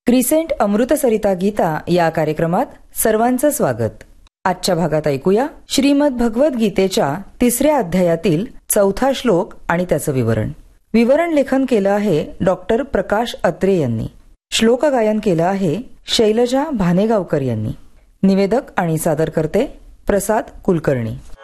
Crescent अमृतसरिता Gita या कार्यक्रमात सर्वांचं स्वागत. आजच्या भागात ऐकूया श्रीमद भगवद गीतेच्या 3ऱ्या अध्यायातील 4था श्लोक आणि त्याचं विवरण. विवरण लेखन केलं आहे डॉक्टर प्रकाश अत्रे यांनी. श्लोक गायन केलं आहे शैलजा भानेगावकर यांनी. निवेदक आणि सादरकर्ते प्रसाद कुलकर्णी.